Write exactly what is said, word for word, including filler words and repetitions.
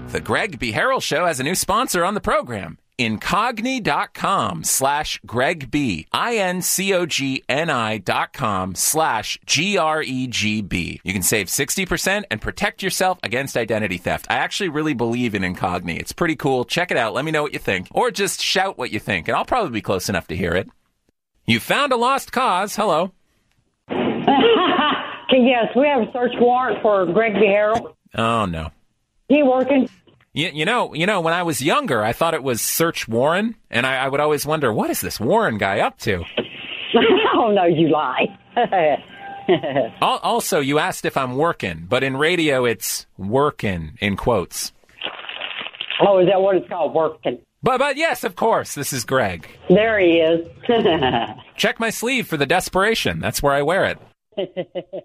The Greg B. Harrell Show has a new sponsor on the program. Incogni.com slash Greg B. I-N-C-O-G-N-I dot com slash G-R-E-G-B. You can save sixty percent and protect yourself against identity theft. I actually really believe in Incogni. It's pretty cool. Check it out. Let me know what you think. Or just shout what you think, and I'll probably be close enough to hear it. You found a lost cause. Hello. Yes, we have a search warrant for Greg B. Harrell. Oh, no. He working? You, you know, you know, when I was younger, I thought it was Search Warren, and I, I would always wonder, what is this Warren guy up to? Oh, no, you lie. Also, you asked if I'm working, but in radio, it's working, in quotes. Oh, is that what it's called, working? But, but yes, of course, this is Greg. There he is. Check my sleeve for the desperation. That's where I wear it.